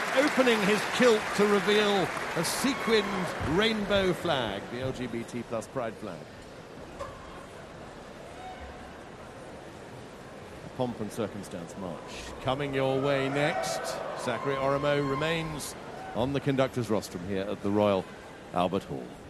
opening his kilt to reveal a sequined rainbow flag, the LGBT plus pride flag. A pomp and circumstance march coming your way next. Zachary Oromo remains on the conductor's rostrum here at the Royal Albert Hall.